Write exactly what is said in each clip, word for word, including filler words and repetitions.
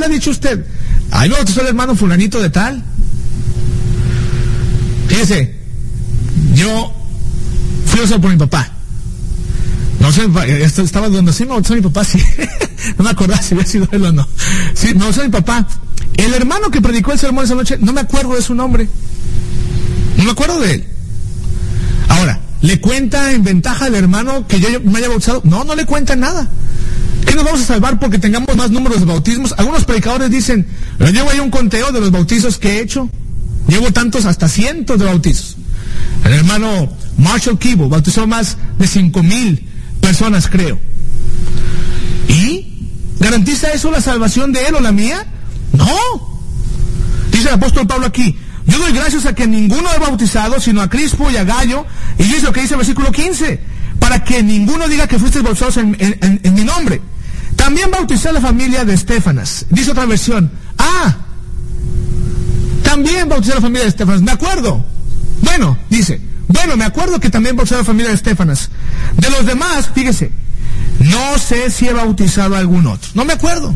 ha dicho usted, ay, me bautizó el hermano fulanito de tal? Fíjese, yo fui bautizado por mi papá. No sé, estaba donde sí me bautizó mi papá, sí. No me acordaba si había sido él o no. Sí, me bautizó mi papá. El hermano que predicó el sermón esa noche, no me acuerdo de su nombre. No me acuerdo de él. Ahora, ¿le cuenta en ventaja al hermano que yo me haya bautizado? No, no le cuenta nada. ¿Qué nos vamos a salvar porque tengamos más números de bautismos? Algunos predicadores dicen, yo llevo ahí un conteo de los bautizos que he hecho. Llevo tantos, hasta cientos de bautizos. El hermano Marshall Kibo bautizó más de cinco mil personas, creo. ¿Y garantiza eso la salvación de él o la mía? No. Dice el apóstol Pablo aquí, yo doy gracias a que ninguno he bautizado, sino a Crispo y a Gallo, y dice lo que dice el versículo quince, para que ninguno diga que fuisteis bautizados en, en, en, en mi nombre. También bauticé a la familia de Estefanas. Dice otra versión, ah, también bauticé a la familia de Estefanas, me acuerdo. Bueno, dice, bueno, me acuerdo que también bauticé a la familia de Estefanas. De los demás, fíjese, no sé si he bautizado a algún otro. No me acuerdo.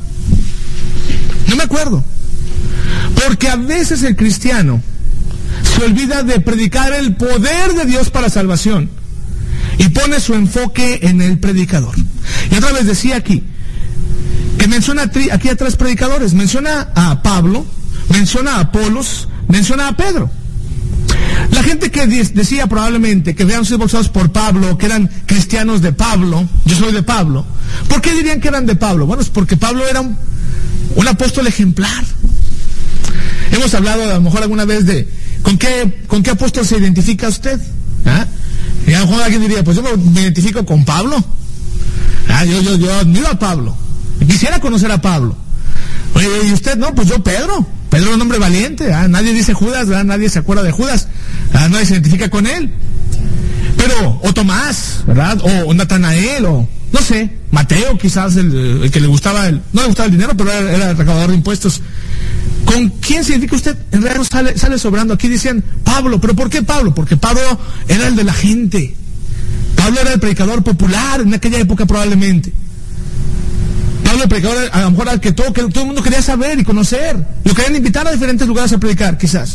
No me acuerdo. Porque a veces el cristiano se olvida de predicar el poder de Dios para salvación y pone su enfoque en el predicador. Y otra vez decía aquí, que menciona aquí a tres predicadores. Menciona a Pablo, menciona a Apolos, menciona a Pedro. La gente que decía probablemente que habían sido bautizados por Pablo, que eran cristianos de Pablo, yo soy de Pablo, ¿por qué dirían que eran de Pablo? Bueno, es porque Pablo era un, un apóstol ejemplar. Hemos hablado a lo mejor alguna vez de con qué, con qué apóstol se identifica usted. ¿Ah? Y a lo mejor alguien diría, pues yo me identifico con Pablo. Ah, yo, yo, yo admiro a Pablo. Quisiera conocer a Pablo. Oye, ¿y usted? No, pues yo Pedro. Pedro es un hombre valiente. ¿Ah? Nadie dice Judas, ¿verdad? Nadie se acuerda de Judas. ¿Ah? Nadie se identifica con él. Pero, o Tomás, ¿verdad? O, o Natanael, o no sé, Mateo quizás, el, el que le gustaba, el, no le gustaba el dinero, pero era, era recaudador de impuestos. ¿Con quién se identifica usted? En realidad sale, sale sobrando. Aquí decían Pablo. ¿Pero por qué Pablo? Porque Pablo era el de la gente. Pablo era el predicador popular en aquella época probablemente. Pablo el predicador a lo mejor al que todo, que todo el mundo quería saber y conocer. Lo querían invitar a diferentes lugares a predicar, quizás.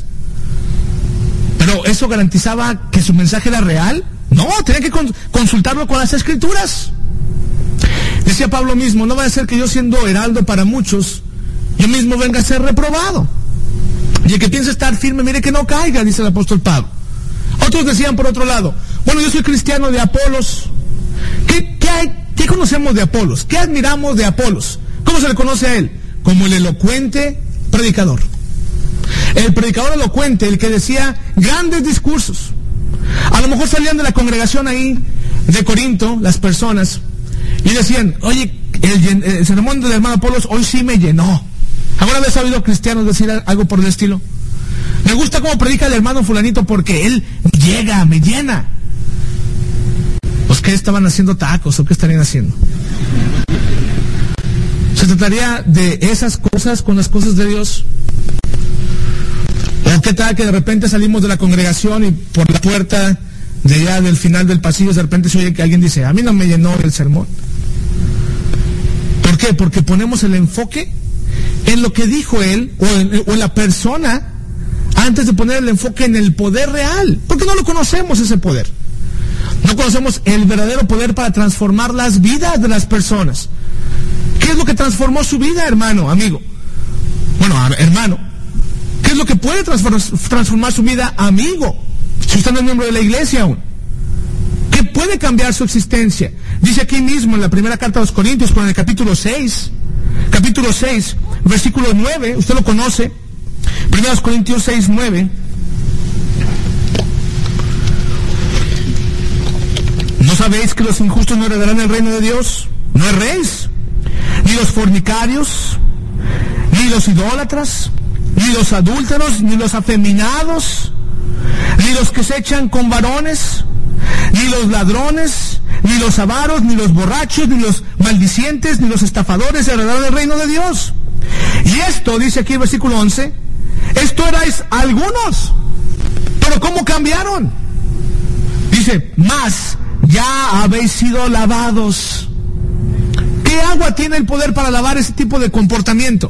Pero ¿eso garantizaba que su mensaje era real? No, tenía que con, consultarlo con las escrituras. Decía Pablo mismo, no va a ser que yo siendo heraldo para muchos, yo mismo venga a ser reprobado. Y el que piensa estar firme, mire que no caiga, dice el apóstol Pablo. Otros decían por otro lado, bueno, yo soy cristiano de Apolos. ¿Qué, qué, hay, ¿Qué conocemos de Apolos? ¿Qué admiramos de Apolos? ¿Cómo se le conoce a él? Como el elocuente predicador. El predicador elocuente, el que decía grandes discursos. A lo mejor salían de la congregación ahí de Corinto, las personas, y decían, oye, el, el sermón del hermano Apolos hoy sí me llenó. ¿Alguna vez ha oído cristianos decir algo por el estilo? Me gusta cómo predica el hermano fulanito porque él llega, me llena. ¿Pues qué estaban haciendo tacos o qué estarían haciendo? ¿Se trataría de esas cosas con las cosas de Dios? ¿O qué tal que de repente salimos de la congregación y por la puerta de allá del final del pasillo de repente se oye que alguien dice, a mí no me llenó el sermón? ¿Por qué? Porque ponemos el enfoque en lo que dijo él o en, o en la persona antes de poner el enfoque en el poder real, porque no lo conocemos ese poder. No conocemos el verdadero poder para transformar las vidas de las personas. ¿Qué es lo que transformó su vida, hermano, amigo? Bueno, hermano, ¿qué es lo que puede transformar, transformar su vida, amigo? Si usted no es miembro de la iglesia aún, ¿qué puede cambiar su existencia? Dice aquí mismo en la primera carta a los Corintios, con el capítulo seis, capítulo seis, versículo nueve, usted lo conoce, primera Corintios seis, nueve. ¿No sabéis que los injustos no heredarán el reino de Dios? No erréis, ni los fornicarios, ni los idólatras, ni los adúlteros, ni los afeminados, ni los que se echan con varones, ni los ladrones, ni los avaros, ni los borrachos, ni los maldicientes, ni los estafadores heredarán el reino de Dios. Y esto, dice aquí el versículo once, esto erais algunos, pero ¿cómo cambiaron? Dice, más ya habéis sido lavados. ¿Qué agua tiene el poder para lavar ese tipo de comportamiento?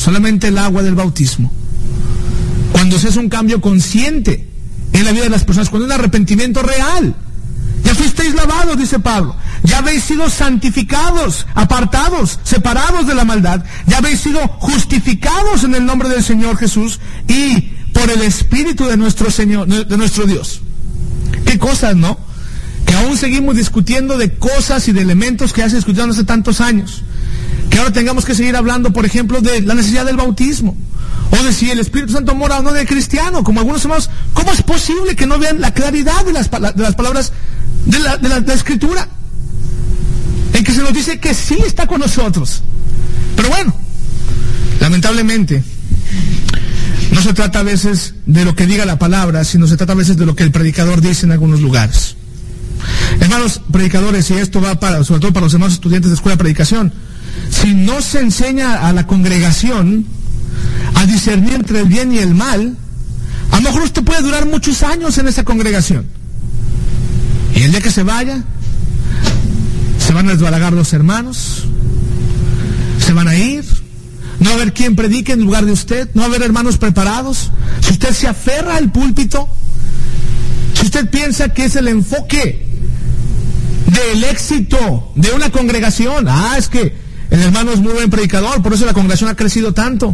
solamente el agua del bautismo. Cuando se hace un cambio consciente en la vida de las personas, cuando hay un arrepentimiento real. Ya fuisteis lavados, dice Pablo. Ya habéis sido santificados, apartados, separados de la maldad. Ya habéis sido justificados en el nombre del Señor Jesús y por el Espíritu de nuestro Señor, de nuestro Dios. Qué cosas, ¿no? Que aún seguimos discutiendo de cosas y de elementos que ya se discutieron hace tantos años. Que ahora tengamos que seguir hablando, por ejemplo, de la necesidad del bautismo. O de si el Espíritu Santo mora o no del cristiano, como algunos hermanos. ¿Cómo es posible que no vean la claridad de las, de las palabras de la, de, la, de la Escritura? En que se nos dice que sí está con nosotros. Pero bueno, lamentablemente, no se trata a veces de lo que diga la palabra, sino se trata a veces de lo que el predicador dice en algunos lugares. Hermanos predicadores, y esto va para, sobre todo para los hermanos estudiantes de escuela de predicación, si no se enseña a la congregación a discernir entre el bien y el mal, a lo mejor usted puede durar muchos años en esa congregación. Y el día que se vaya, se van a desbalagar los hermanos, se van a ir, no va a haber quien predique en lugar de usted, no va a haber hermanos preparados. Si usted se aferra al púlpito, si usted piensa que es el enfoque del éxito de una congregación, ah, es que el hermano es muy buen predicador, por eso la congregación ha crecido tanto.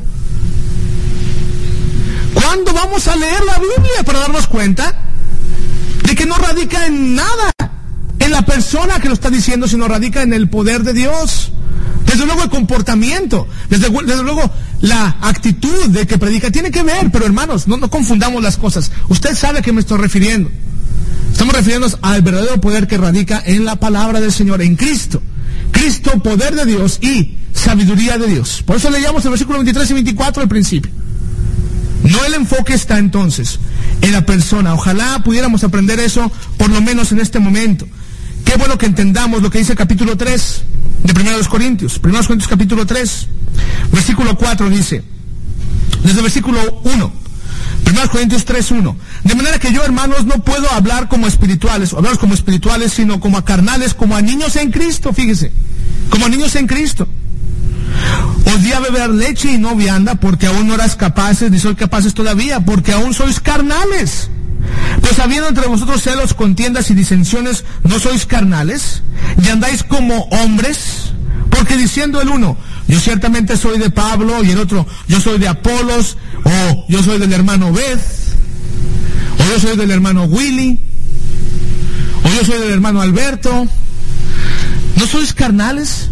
¿Cuándo vamos a leer la Biblia para darnos cuenta de que no radica en nada, en la persona que lo está diciendo, sino radica en el poder de Dios? Desde luego el comportamiento, desde, desde luego la actitud de que predica tiene que ver, pero hermanos, no, no confundamos las cosas. Usted sabe a qué me estoy refiriendo. Estamos refiriéndonos al verdadero poder que radica en la palabra del Señor, en Cristo. Cristo, poder de Dios y sabiduría de Dios. Por eso leíamos el versículo veintitrés y veinticuatro al principio. No, el enfoque está entonces en la persona. Ojalá pudiéramos aprender eso, por lo menos en este momento. Qué bueno que entendamos lo que dice el capítulo tres de Primera de los Corintios. Primera de los Corintios capítulo tres, versículo cuatro dice, desde el versículo uno, Primera de los Corintios tres, uno. De manera que yo, hermanos, no puedo hablar como espirituales, o hablaros como espirituales, sino como a carnales, como a niños en Cristo, fíjese, como a niños en Cristo. Os di a beber leche y no vianda, porque aún no eras capaces, ni sois capaces todavía, porque aún sois carnales. Pues habiendo entre vosotros celos, contiendas y disensiones, ¿no sois carnales? ¿Y andáis como hombres? Porque diciendo el uno, yo ciertamente soy de Pablo, y el otro, yo soy de Apolos, o yo soy del hermano Beth, o yo soy del hermano Willy, o yo soy del hermano Alberto, ¿no sois carnales?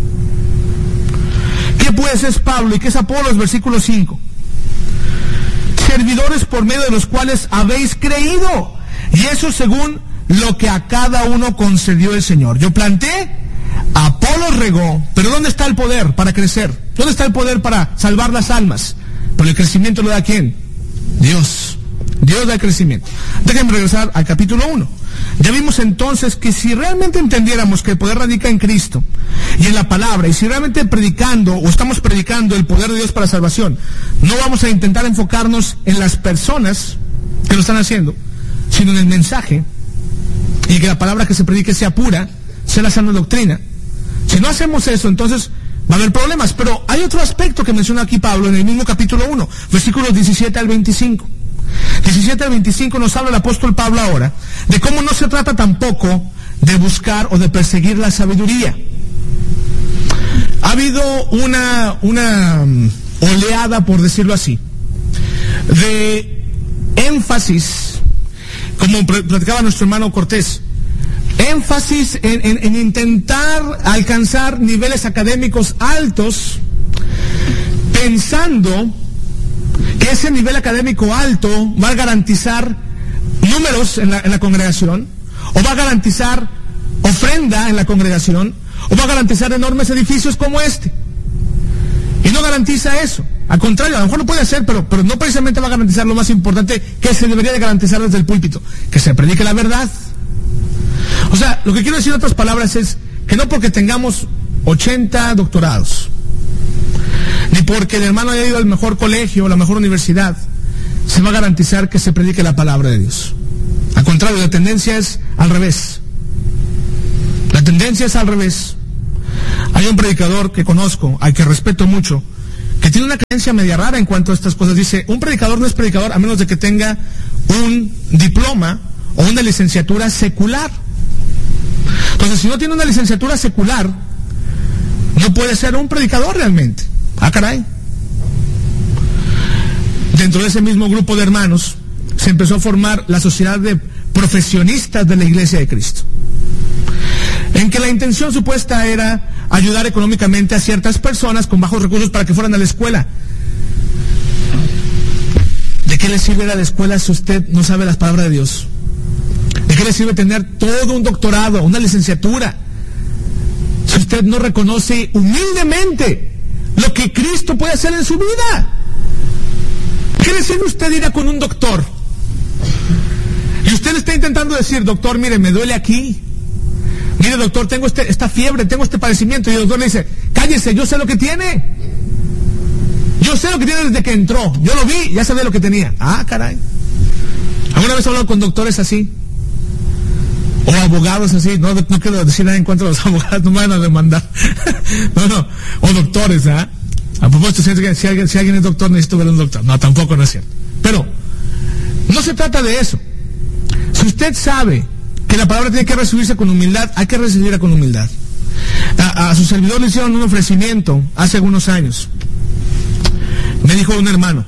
¿Qué pues es Pablo y qué es Apolos? Versículo cinco. Servidores por medio de los cuales habéis creído, y eso según lo que a cada uno concedió el Señor. Yo planté, Apolos regó, pero ¿dónde está el poder para crecer? ¿Dónde está el poder para salvar las almas? Pero el crecimiento lo da ¿quién? Dios. Dios da el crecimiento. Déjenme regresar al capítulo uno. Ya vimos entonces que si realmente entendiéramos que el poder radica en Cristo y en la palabra, y si realmente predicando o estamos predicando el poder de Dios para salvación, no vamos a intentar enfocarnos en las personas que lo están haciendo, sino en el mensaje, y que la palabra que se predique sea pura, sea la sana doctrina. Si no hacemos eso, entonces va a haber problemas. Pero hay otro aspecto que menciona aquí Pablo en el mismo capítulo uno, versículos diecisiete al veinticinco. diecisiete al veinticinco nos habla el apóstol Pablo ahora de cómo no se trata tampoco de buscar o de perseguir la sabiduría. Ha habido una, una oleada, por decirlo así, de énfasis, como platicaba nuestro hermano Cortés, énfasis en, en, en intentar alcanzar niveles académicos altos, pensando que ese nivel académico alto va a garantizar números en la, en la congregación, o va a garantizar ofrenda en la congregación, o va a garantizar enormes edificios como este. Y no garantiza eso. Al contrario, a lo mejor lo puede hacer, pero, pero no precisamente va a garantizar lo más importante que se debería de garantizar desde el púlpito, que se predique la verdad. O sea, lo que quiero decir en otras palabras es que no porque tengamos ochenta doctorados, ni porque el hermano haya ido al mejor colegio o la mejor universidad, se va a garantizar que se predique la palabra de Dios. Al contrario, la tendencia es al revés. La tendencia es al revés. Hay un predicador que conozco, al que respeto mucho, que tiene una creencia media rara en cuanto a estas cosas. Dice, un predicador no es predicador a menos de que tenga un diploma o una licenciatura secular. Entonces, si no tiene una licenciatura secular, no puede ser un predicador realmente. Ah, caray. Dentro de ese mismo grupo de hermanos, se empezó a formar la sociedad de profesionistas de la Iglesia de Cristo, en que la intención supuesta era ayudar económicamente a ciertas personas con bajos recursos para que fueran a la escuela. ¿De qué le sirve ir a la escuela si usted no sabe las palabras de Dios? ¿De qué le sirve tener todo un doctorado, una licenciatura, si usted no reconoce humildemente lo que Cristo puede hacer en su vida? ¿Qué le sirve usted ir a con un doctor? Y usted le está intentando decir, doctor, mire, me duele aquí. Mire, doctor, tengo este, esta fiebre, tengo este padecimiento. Y el doctor le dice, cállese, yo sé lo que tiene. Yo sé lo que tiene desde que entró. Yo lo vi, ya sabía lo que tenía. Ah, caray. ¿Alguna vez he hablado con doctores así? O abogados así. No, no quiero decir nada en cuanto a los abogados, no me van a demandar. No, no. O doctores, ¿ah? A propósito, si alguien, si, alguien, si alguien es doctor, necesito ver a un doctor. No, tampoco no es cierto. Pero, no se trata de eso. Si usted sabe que la palabra tiene que recibirse con humildad, hay que recibirla con humildad. A, a su servidor le hicieron un ofrecimiento hace algunos años. Me dijo un hermano,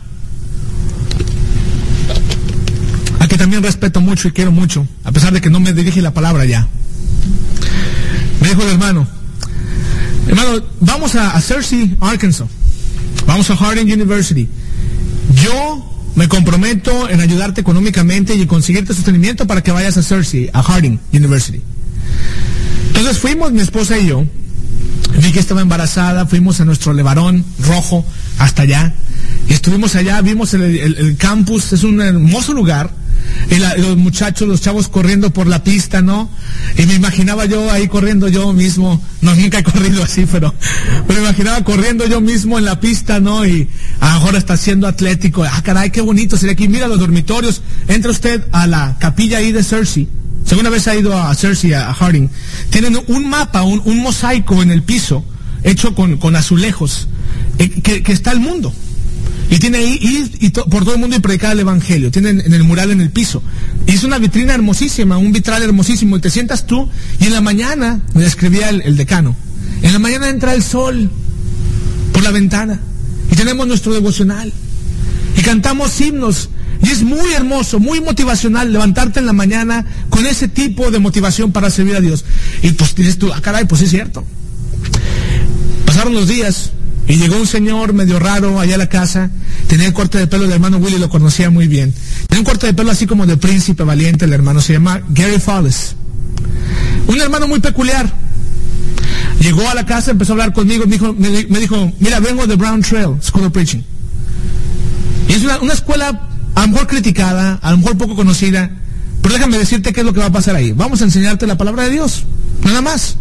a que también respeto mucho y quiero mucho, a pesar de que no me dirige la palabra ya. Me dijo el hermano, hermano, vamos a, a Searcy, Arkansas. Vamos a Harding University. Yo me comprometo en ayudarte económicamente y conseguirte sostenimiento para que vayas a Searcy, a Harding University. Entonces fuimos, mi esposa y yo. Vi que estaba embarazada, fuimos a nuestro Levarón rojo hasta allá. Y estuvimos allá, vimos el, el, el campus, es un hermoso lugar. Y la, los muchachos, los chavos corriendo por la pista, ¿no? Y me imaginaba yo ahí corriendo yo mismo, no, nunca he corrido así, pero, pero me imaginaba corriendo yo mismo en la pista, ¿no? Y ahora está siendo atlético, ah, caray, qué bonito sería aquí, mira los dormitorios, entra usted a la capilla ahí de Searcy, si alguna vez ha ido a Searcy, a Harding, tienen un mapa, un, un mosaico en el piso, hecho con, con azulejos, eh, que, que está el mundo. Y tiene ahí ir y to, por todo el mundo y predicar el evangelio. Tienen en el mural en el piso. Y es una vitrina hermosísima, un vitral hermosísimo. Y te sientas tú y en la mañana, me escribía el, el decano, en la mañana entra el sol por la ventana y tenemos nuestro devocional y cantamos himnos. Y es muy hermoso, muy motivacional levantarte en la mañana con ese tipo de motivación para servir a Dios. Y pues dices tú, ah, caray, pues es cierto. Pasaron los días. Y llegó un señor medio raro allá a la casa, tenía el corte de pelo del hermano Willy, lo conocía muy bien. Tenía un corte de pelo así como de príncipe valiente, el hermano, se llama Gary Fowles. Un hermano muy peculiar. Llegó a la casa, empezó a hablar conmigo, me dijo, me, me dijo mira, vengo de Brown Trail School of Preaching. Y es una, una escuela a lo mejor criticada, a lo mejor poco conocida, pero déjame decirte qué es lo que va a pasar ahí. Vamos a enseñarte la palabra de Dios, nada más.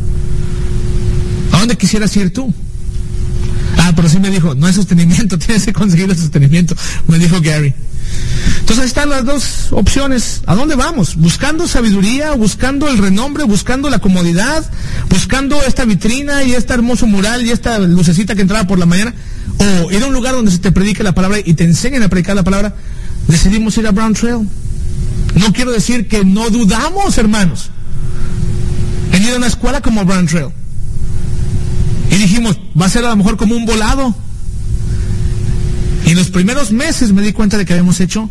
¿A dónde quisieras ir tú? Ah, pero sí me dijo, no hay sostenimiento, tienes que conseguir el sostenimiento, me dijo Gary. Entonces ahí están las dos opciones. ¿A dónde vamos? ¿Buscando sabiduría, buscando el renombre, buscando la comodidad, buscando esta vitrina y este hermoso mural y esta lucecita que entraba por la mañana? ¿O ir a un lugar donde se te predique la palabra y te enseñen a predicar la palabra? Decidimos ir a Brown Trail. No quiero decir que no dudamos, hermanos, en ir a una escuela como Brown Trail. Y dijimos, va a ser a lo mejor como un volado. Y en los primeros meses me di cuenta de que habíamos hecho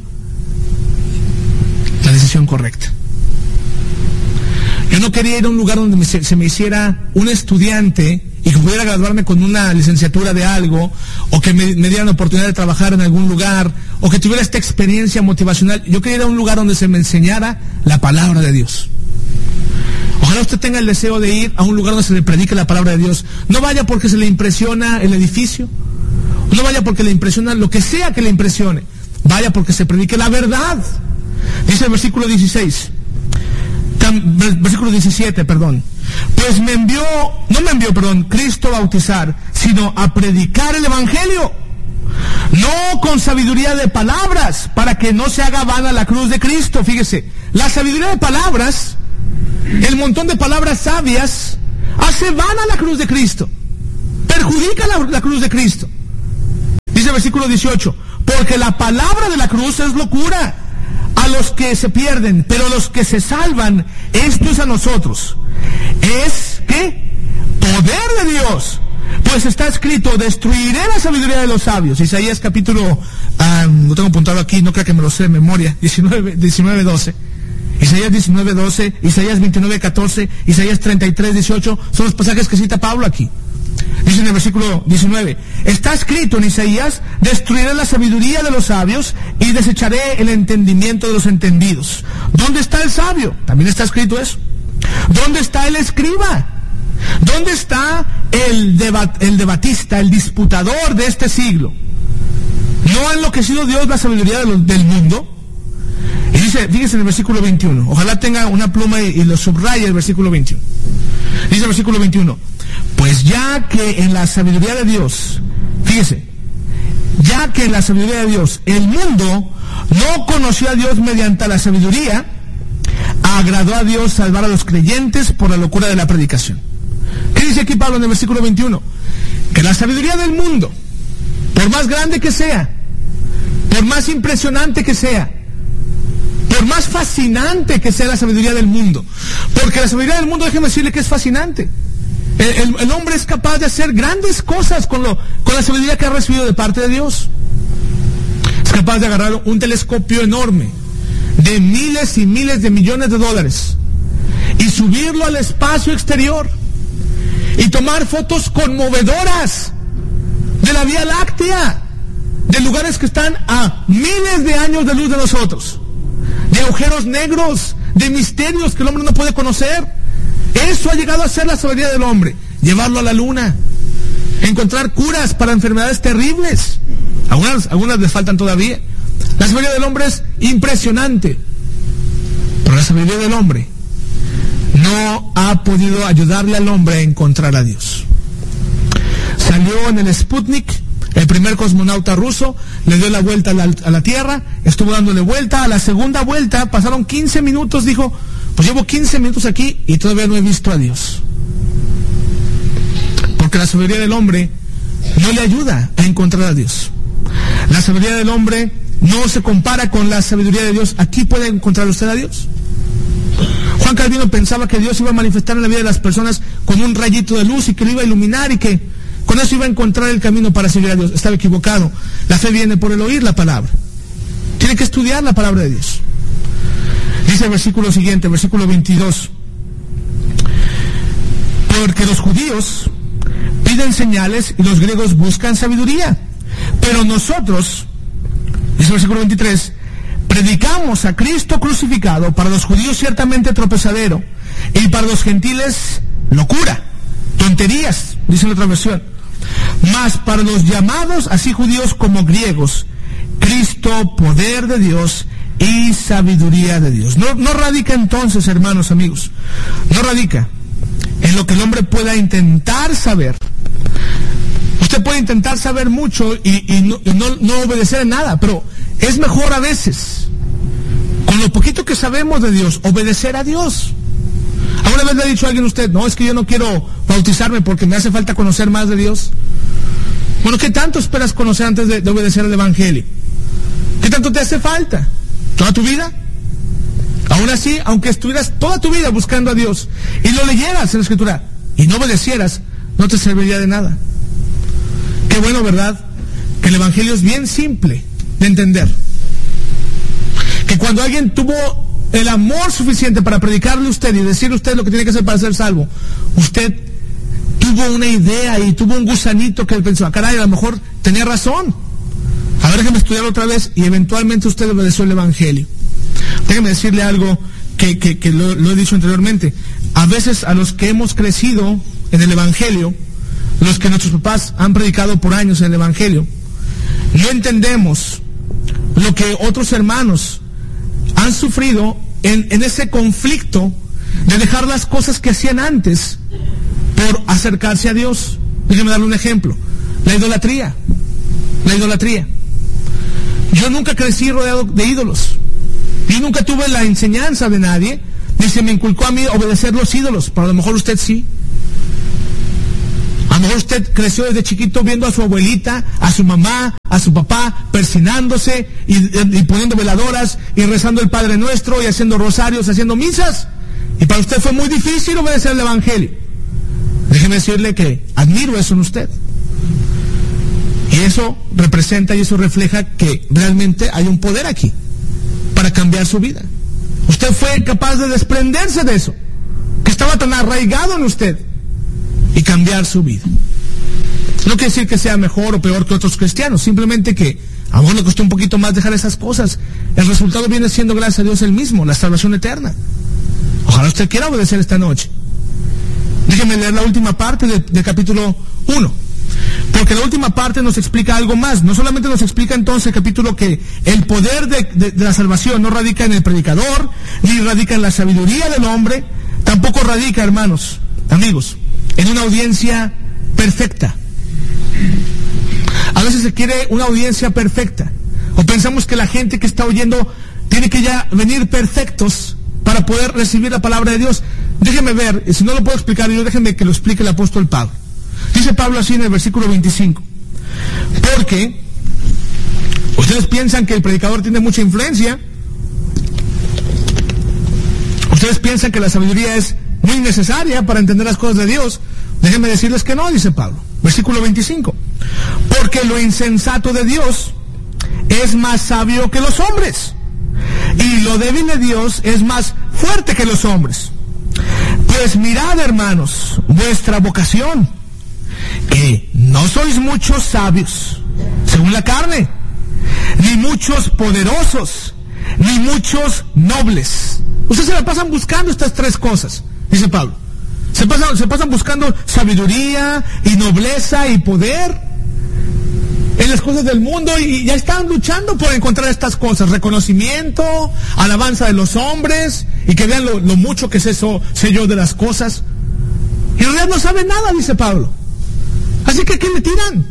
la decisión correcta. Yo no quería ir a un lugar donde me, se me hiciera un estudiante y que pudiera graduarme con una licenciatura de algo, o que me, me dieran la oportunidad de trabajar en algún lugar, o que tuviera esta experiencia motivacional. Yo quería ir a un lugar donde se me enseñara la palabra de Dios. Ojalá usted tenga el deseo de ir a un lugar donde se le predique la palabra de Dios. No vaya porque se le impresiona el edificio. No vaya porque le impresiona lo que sea que le impresione. Vaya porque se predique la verdad. Dice el versículo dieciséis. Tam, versículo diecisiete, perdón. Pues me envió, no me envió, perdón, Cristo a bautizar, sino a predicar el evangelio. No con sabiduría de palabras, para que no se haga vana la cruz de Cristo. Fíjese, la sabiduría de palabras, el montón de palabras sabias, hace vana la cruz de Cristo, perjudica la, la cruz de Cristo. versículo dieciocho, porque la palabra de la cruz es locura a los que se pierden, pero los que se salvan, esto es a nosotros. Es, ¿qué? Poder de Dios. Pues está escrito, destruiré la sabiduría de los sabios. Isaías capítulo, um, lo tengo apuntado aquí, no creo que me lo sé de memoria, diecinueve doce. Isaías diecinueve doce, Isaías veintinueve catorce, Isaías treinta y tres dieciocho, son los pasajes que cita Pablo aquí. Dice en el versículo diecinueve, está escrito en Isaías, destruiré la sabiduría de los sabios y desecharé el entendimiento de los entendidos. ¿Dónde está el sabio? También está escrito eso. ¿Dónde está el escriba? ¿Dónde está el, debat, el debatista, el disputador de este siglo? ¿No ha enloquecido Dios la sabiduría de los, del mundo? Y dice, fíjese en el versículo veintiuno, ojalá tenga una pluma y, y lo subraya el versículo veintiuno. Dice el versículo veintiuno, pues ya que en la sabiduría de Dios, fíjese, ya que en la sabiduría de Dios el mundo no conoció a Dios mediante la sabiduría, agradó a Dios salvar a los creyentes por la locura de la predicación. ¿Qué dice aquí Pablo en el versículo veintiuno? Que la sabiduría del mundo, por más grande que sea, por más impresionante que sea, por más fascinante que sea la sabiduría del mundo, porque la sabiduría del mundo, déjeme decirle que es fascinante. El, el, el hombre es capaz de hacer grandes cosas con, lo, con la sabiduría que ha recibido de parte de Dios. Es capaz de agarrar un telescopio enorme, de miles y miles de millones de dólares, y subirlo al espacio exterior, y tomar fotos conmovedoras de la Vía Láctea, de lugares que están a miles de años de luz de nosotros, de agujeros negros, de misterios que el hombre no puede conocer. Eso ha llegado a ser la sabiduría del hombre, llevarlo a la luna, encontrar curas para enfermedades terribles. Algunas, algunas le faltan todavía. La sabiduría del hombre es impresionante, pero la sabiduría del hombre no ha podido ayudarle al hombre a encontrar a Dios. Salió en el Sputnik, el primer cosmonauta ruso, le dio la vuelta a la, a la Tierra, estuvo dándole vuelta. A la segunda vuelta pasaron quince minutos, dijo, pues llevo quince minutos aquí y todavía no he visto a Dios. Porque la sabiduría del hombre no le ayuda a encontrar a Dios. La sabiduría del hombre no se compara con la sabiduría de Dios. ¿Aquí puede encontrar usted a Dios? Juan Calvino pensaba que Dios iba a manifestar en la vida de las personas con un rayito de luz y que lo iba a iluminar y que con eso iba a encontrar el camino para seguir a Dios. Estaba equivocado. La fe viene por el oír la palabra. Tiene que estudiar la palabra de Dios. Dice el versículo siguiente, versículo veintidós. Porque los judíos piden señales y los griegos buscan sabiduría. Pero nosotros, dice el versículo veintitrés, predicamos a Cristo crucificado, para los judíos ciertamente tropezadero, y para los gentiles locura, tonterías, dice la otra versión. Mas para los llamados, así judíos como griegos, Cristo, poder de Dios y sabiduría de Dios. No, no radica entonces, hermanos, amigos, no radica en lo que el hombre pueda intentar saber. Usted puede intentar saber mucho y, y, no, y no, no obedecer en nada, pero es mejor a veces, con lo poquito que sabemos de Dios, obedecer a Dios. ¿Alguna vez le ha dicho a alguien a usted, no, es que yo no quiero bautizarme porque me hace falta conocer más de Dios? Bueno, ¿qué tanto esperas conocer antes de, de obedecer al Evangelio? ¿Qué tanto te hace falta? ¿Toda tu vida? Aún así, aunque estuvieras toda tu vida buscando a Dios y lo leyeras en la Escritura y no obedecieras, no te serviría de nada. Qué bueno, ¿verdad? Que el Evangelio es bien simple de entender. Que cuando alguien tuvo el amor suficiente para predicarle a usted y decirle a usted lo que tiene que hacer para ser salvo, usted tuvo una idea y tuvo un gusanito que pensó, ah, caray, a lo mejor tenía razón. A ver, déjeme estudiar otra vez, y eventualmente usted obedeció el Evangelio. Déjeme decirle algo que, que, que lo, lo he dicho anteriormente. A veces a los que hemos crecido en el Evangelio, los que nuestros papás han predicado por años en el Evangelio, no entendemos lo que otros hermanos han sufrido en, en ese conflicto de dejar las cosas que hacían antes por acercarse a Dios. Déjeme darle un ejemplo. La idolatría. La idolatría. Yo nunca crecí rodeado de ídolos. Yo nunca tuve la enseñanza de nadie, ni se me inculcó a mí obedecer los ídolos, pero a lo mejor usted sí. A lo mejor usted creció desde chiquito viendo a su abuelita, a su mamá, a su papá, persinándose y, y poniendo veladoras y rezando el Padre Nuestro y haciendo rosarios, haciendo misas. Y para usted fue muy difícil obedecer el Evangelio. Déjeme decirle que admiro eso en usted. Y eso representa y eso refleja que realmente hay un poder aquí para cambiar su vida. Usted fue capaz de desprenderse de eso, que estaba tan arraigado en usted, y cambiar su vida. No quiere decir que sea mejor o peor que otros cristianos, simplemente que a lo mejor le costó un poquito más dejar esas cosas. El resultado viene siendo, gracias a Dios, el mismo, la salvación eterna. Ojalá usted quiera obedecer esta noche. Déjeme leer la última parte del de capítulo uno. Porque la última parte nos explica algo más. No solamente nos explica entonces el capítulo que el poder de, de, de la salvación no radica en el predicador, ni radica en la sabiduría del hombre, tampoco radica, hermanos, amigos, en una audiencia perfecta. A veces se quiere una audiencia perfecta, o pensamos que la gente que está oyendo tiene que ya venir perfectos para poder recibir la palabra de Dios. Déjeme ver, si no lo puedo explicar yo, déjeme que lo explique el apóstol Pablo. Dice Pablo así en el versículo veinticinco: porque ustedes piensan que el predicador tiene mucha influencia, ustedes piensan que la sabiduría es muy necesaria para entender las cosas de Dios. Déjenme decirles que no, dice Pablo. Versículo veinticinco: porque lo insensato de Dios es más sabio que los hombres, y lo débil de Dios es más fuerte que los hombres. Pues mirad, hermanos, vuestra vocación, que no sois muchos sabios, según la carne, ni muchos poderosos, ni muchos nobles. Ustedes se la pasan buscando estas tres cosas, dice Pablo. Se pasan, se pasan buscando sabiduría y nobleza y poder en las cosas del mundo, y ya están luchando por encontrar estas cosas: reconocimiento, alabanza de los hombres, y que vean lo, lo mucho que es eso, sé yo de las cosas. Y en realidad no saben nada, dice Pablo. Así que, ¿qué le tiran?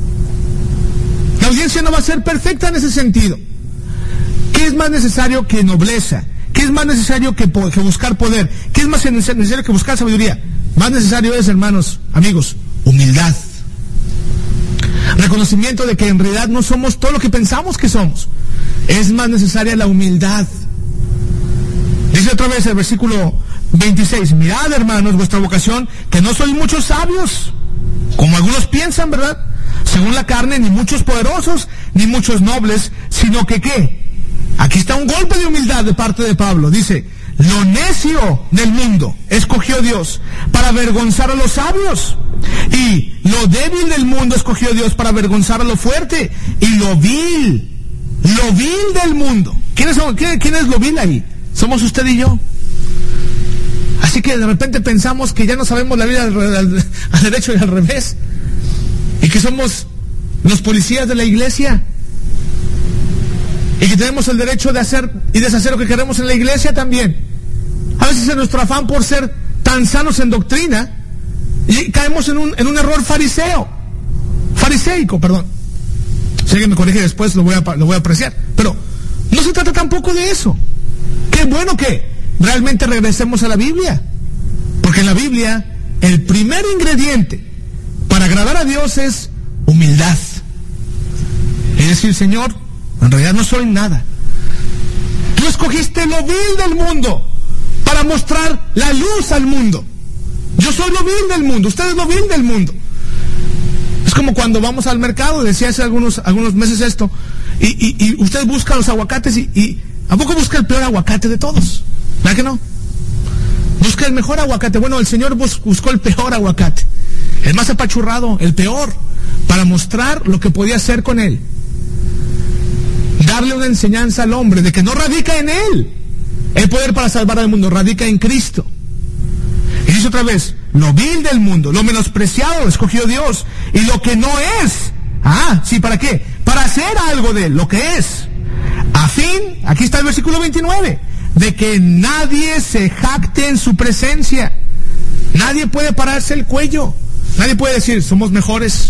La audiencia no va a ser perfecta en ese sentido. ¿Qué es más necesario que nobleza? ¿Qué es más necesario que, que buscar poder? ¿Qué es más necesario que buscar sabiduría? Más necesario es, hermanos, amigos, humildad. Reconocimiento de que en realidad no somos todo lo que pensamos que somos. Es más necesaria la humildad. Dice otra vez el versículo veintiséis: mirad, hermanos, vuestra vocación, que no sois muchos sabios, como algunos piensan, ¿verdad? Según la carne, ni muchos poderosos, ni muchos nobles, sino que ¿qué? Aquí está un golpe de humildad de parte de Pablo. Dice: lo necio del mundo escogió Dios para avergonzar a los sabios, y lo débil del mundo escogió Dios para avergonzar a lo fuerte, y lo vil, lo vil del mundo. ¿Quién es, quién, quién es lo vil ahí? Somos usted y yo. Así que de repente pensamos que ya no sabemos la vida al, al, al derecho y al revés, y que somos los policías de la iglesia, y que tenemos el derecho de hacer y deshacer lo que queremos en la iglesia también. A veces en nuestro afán por ser tan sanos en doctrina, y caemos en un, en un error fariseo, fariseico, perdón. Si alguien me corrige después, lo voy a, lo voy a apreciar. Pero no se trata tampoco de eso. Qué bueno que realmente regresemos a la Biblia, porque en la Biblia el primer ingrediente para agradar a Dios es humildad. Es decir, Señor, en realidad no soy nada. Tú escogiste lo vil del mundo para mostrar la luz al mundo. Yo soy lo vil del mundo, usted es lo vil del mundo. Es como cuando vamos al mercado, decía hace algunos, algunos meses esto, y, y, y usted busca los aguacates y, y ¿a poco busca el peor aguacate de todos? ¿Verdad que no? Busca el mejor aguacate. Bueno, el Señor bus, buscó el peor aguacate, el más apachurrado, el peor, para mostrar lo que podía hacer con él. Darle una enseñanza al hombre de que no radica en él el poder para salvar al mundo, radica en Cristo. Y dice otra vez: lo vil del mundo, lo menospreciado escogió Dios, y lo que no es, ah, sí, ¿para qué? Para hacer algo de él, lo que es, a fin, aquí está el versículo veintinueve, de que nadie se jacte en su presencia. Nadie puede pararse el cuello, nadie puede decir somos mejores.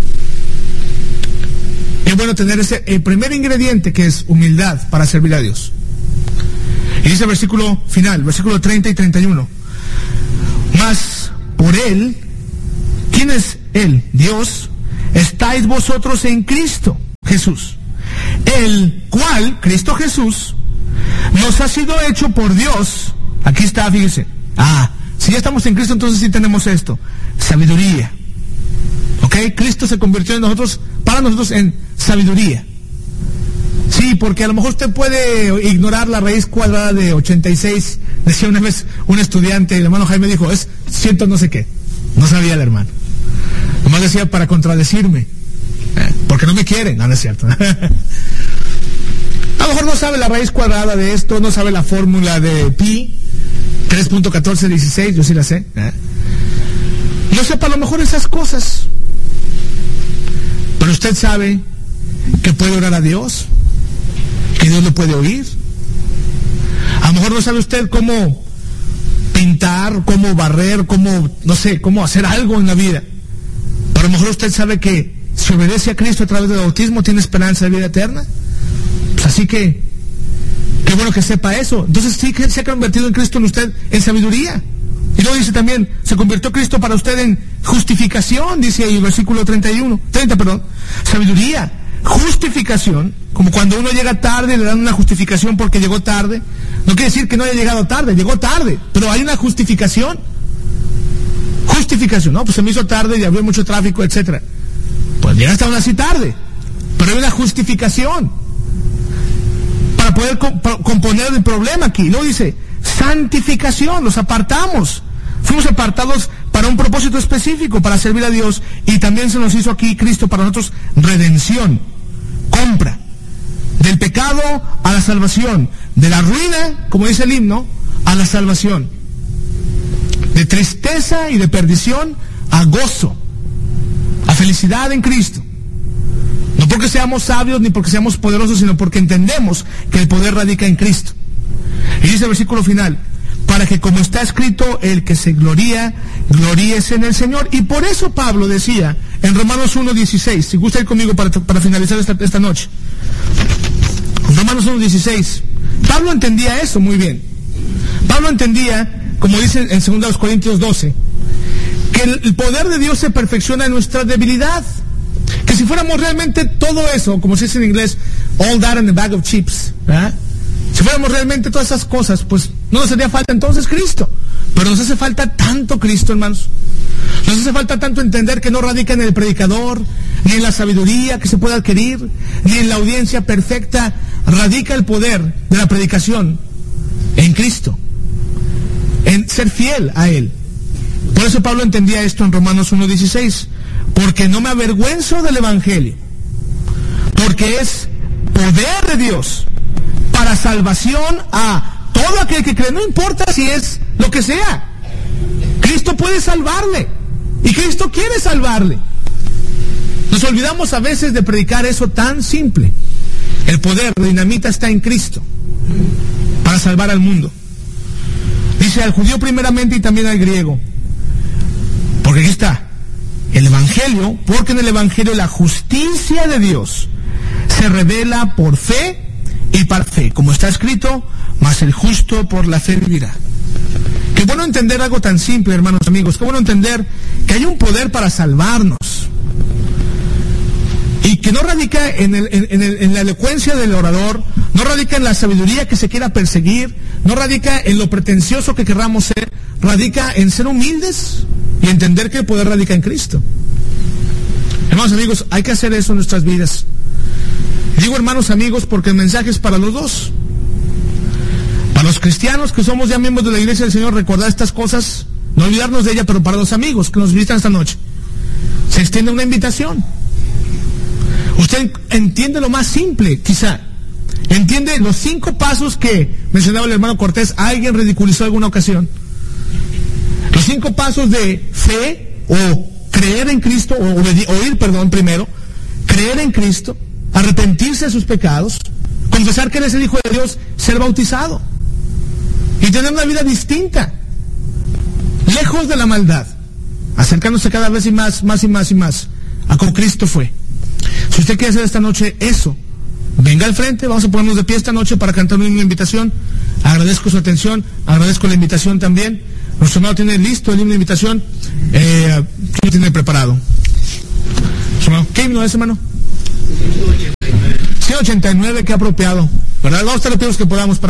Es bueno tener ese, el primer ingrediente, que es humildad, para servir a Dios. Y dice el versículo final, versículo treinta y treinta y uno: mas por él, ¿quién es Él, Dios, estáis vosotros en Cristo Jesús, el cual, Cristo Jesús, nos ha sido hecho por Dios. Aquí está, fíjese. Ah, si ya estamos en Cristo, entonces sí tenemos esto. Sabiduría. ¿Ok? Cristo se convirtió en nosotros, para nosotros, en sabiduría. Sí, porque a lo mejor usted puede ignorar la raíz cuadrada de ochenta y seis. Decía una vez un estudiante, el hermano Jaime dijo, es ciento no sé qué. No sabía el hermano. Nomás decía para contradecirme. Eh, porque no me quieren. No, no es cierto. A lo mejor no sabe la raíz cuadrada de esto, no sabe la fórmula de pi, tres punto catorce dieciséis, yo sí la sé. ¿eh? No sepa a lo mejor esas cosas. Pero usted sabe que puede orar a Dios, que Dios lo puede oír. A lo mejor no sabe usted cómo pintar, cómo barrer, cómo, no sé, cómo hacer algo en la vida. Pero a lo mejor usted sabe que si obedece a Cristo a través del bautismo tiene esperanza de vida eterna. Pues así que, qué bueno que sepa eso. Entonces sí que se ha convertido en Cristo en usted en sabiduría. Y luego dice también, se convirtió Cristo para usted en justificación, dice ahí el versículo treinta y uno, treinta, perdón. Sabiduría, justificación, como cuando uno llega tarde y le dan una justificación porque llegó tarde. No quiere decir que no haya llegado tarde, llegó tarde, pero hay una justificación. Justificación, no, pues se me hizo tarde y había mucho tráfico, etcétera. Pues llegaste aún así tarde, pero hay una justificación para poder comp componer el problema aquí. Luego dice, santificación, los apartamos. Fuimos apartados para un propósito específico, para servir a Dios, y también se nos hizo aquí Cristo para nosotros redención, compra, del pecado a la salvación, de la ruina, como dice el himno, a la salvación, de tristeza y de perdición a gozo, a felicidad en Cristo. No porque seamos sabios ni porque seamos poderosos, sino porque entendemos que el poder radica en Cristo. Y dice el versículo final, para que como está escrito, el que se gloría, gloríese en el Señor. Y por eso Pablo decía en Romanos uno dieciséis, si gusta ir conmigo para, para finalizar esta, esta noche. Romanos uno dieciséis, Pablo entendía eso muy bien. Pablo entendía, como dice en dos Corintios doce, que el, el poder de Dios se perfecciona en nuestra debilidad. Que si fuéramos realmente todo eso, como se dice en inglés, all that in a bag of chips, ¿verdad? Si fuéramos realmente todas esas cosas, pues no nos haría falta entonces Cristo. Pero nos hace falta tanto Cristo, hermanos. Nos hace falta tanto entender que no radica en el predicador, ni en la sabiduría que se puede adquirir, ni en la audiencia perfecta. Radica el poder de la predicación en Cristo, en ser fiel a Él. Por eso Pablo entendía esto en Romanos uno dieciséis. Porque no me avergüenzo del Evangelio, porque es poder de Dios para salvación a todo aquel que cree, no importa si es lo que sea. Cristo puede salvarle y Cristo quiere salvarle. Nos olvidamos a veces de predicar eso tan simple. El poder, la dinamita está en Cristo para salvar al mundo. Dice al judío primeramente y también al griego, porque aquí está el Evangelio, porque en el Evangelio la justicia de Dios se revela por fe y para fe, como está escrito, mas el justo por la fe vivirá. Qué bueno entender algo tan simple, hermanos amigos, qué bueno entender que hay un poder para salvarnos, y que no radica en, el, en, el, en la elocuencia del orador, no radica en la sabiduría que se quiera perseguir, no radica en lo pretencioso que querramos ser, radica en ser humildes y entender que el poder radica en Cristo. Hermanos amigos, hay que hacer eso en nuestras vidas. Digo hermanos amigos porque el mensaje es para los dos. Para los cristianos que somos ya miembros de la iglesia del Señor, recordar estas cosas, no olvidarnos de ella, pero para los amigos que nos visitan esta noche, se extiende una invitación. Usted entiende lo más simple, quizá. Entiende los cinco pasos que mencionaba el hermano Cortés, alguien ridiculizó en alguna ocasión. Los cinco pasos de fe o creer en Cristo, o oír, perdón, primero, creer en Cristo, arrepentirse de sus pecados, confesar que Él es el Hijo de Dios, ser bautizado y tener una vida distinta, lejos de la maldad, acercándose cada vez y más, más y más y más a como Cristo fue. Si usted quiere hacer esta noche eso, venga al frente, vamos a ponernos de pie esta noche para cantar una invitación. Agradezco su atención, agradezco la invitación también. Nuestro hermano tiene listo el himno de invitación, eh, lo tiene preparado. ¿Qué himno es, hermano? ciento ochenta y nueve, qué apropiado, ¿verdad? Vamos a estar los que podamos para